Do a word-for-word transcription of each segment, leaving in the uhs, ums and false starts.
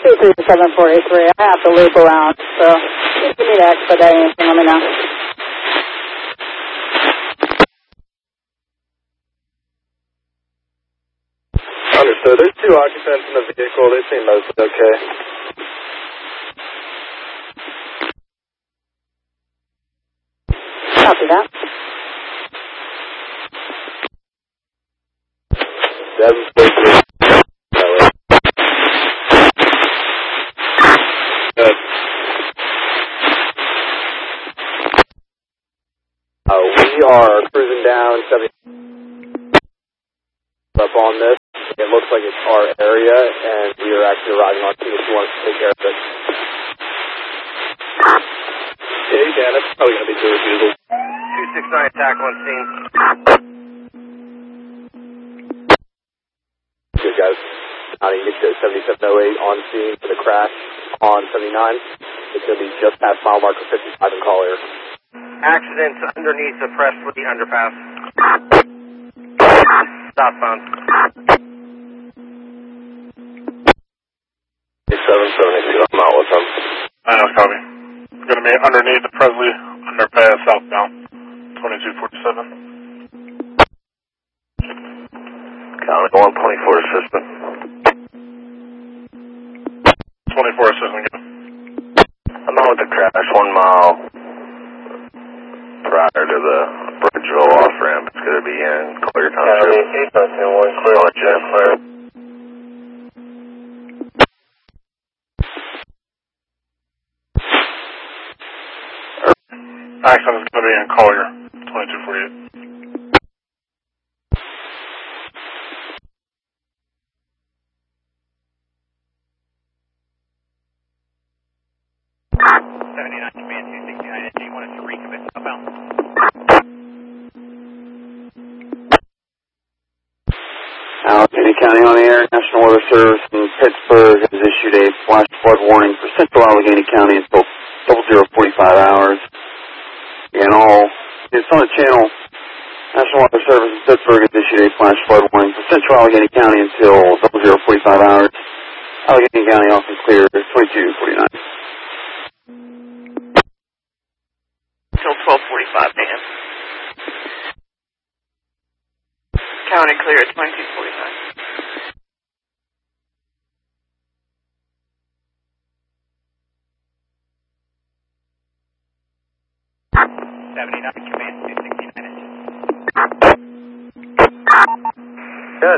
two three seven forty-three. I have to loop around, so if you need to expedite anything, let me know. Understood. There's two occupants in the vehicle. They seem mostly okay. Copy that. Seven forty-three. Good. Uh, we are cruising down seventy up on this. It looks like it's our area, and we are actually arriving on scene if you want us to take care of it. Yeah, you can. That's probably going to be two refusals. two six nine attack on scene. Good, guys. I need to get to seventy-seven oh eight on scene for the crash on seventy-nine. It's going to be just past mile marker fifty-five in Collier. Accident underneath the Presley underpass. Southbound. seven seventy-two, I'm out with them. I know, copy. We're going to be underneath the Presley underpass southbound. twenty-two forty-seven. County one twenty-four assistant. twenty-four assistant, go. I'm out with the crash one mile prior to the Bridgeville off ramp. It's going to be in Collier Township. County eight nine one, clear. Clear. Accident is going to be in Collier, twenty-two forty-eight. seventy-nine command two sixty-nine, do you want us to recommit southbound? Allegheny County on the air. National Weather Service in Pittsburgh has issued a flash flood warning for central Allegheny County until double zero forty-five hours. And all, it's on the channel. National Weather Service in Pittsburgh has issued a flash flood warning for central Allegheny County until double zero forty-five hours. Allegheny County off and clear, twenty-two forty-nine. Until twelve forty-five, Dan. County clear at twenty-two forty-nine. seventy-nine command two sixty-nine. Good.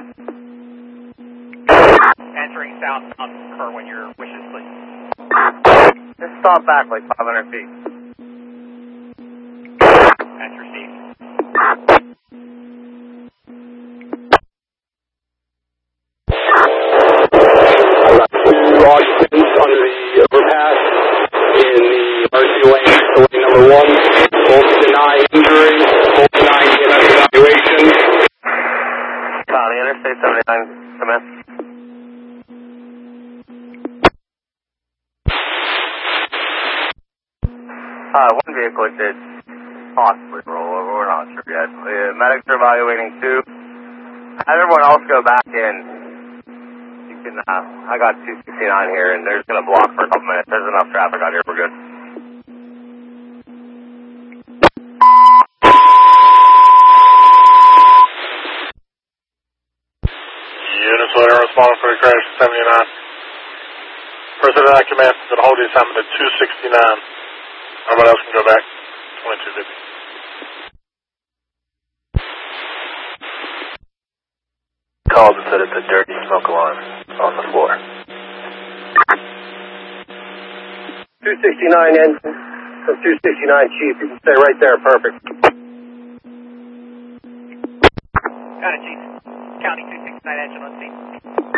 Entering southbound, occur when your wishes, please. Just stop back like five hundred feet. That's received. Occupants under the overpass in the R C lane, so lane number one, both deny injury, both deny E M S evaluation. County Interstate seventy-nine, come in. Uh, one vehicle did possibly roll over, we're not sure yet. Uh, medics are evaluating two. Have everyone else go back in. You can, uh, I got two sixty-nine here, and they're just going to block for a couple minutes. There's enough traffic out here, we're good. Units later responding for the crash seventy-nine. Person in that command is going to hold the assignment at two sixty-nine. Everybody else can go back, twenty-two fifty. Called and said it's a dirty smoke alarm on the floor. two sixty-nine engine from two sixty-nine Chief. You can stay right there. Perfect. Got it, Chief. County two sixty-nine engine on scene.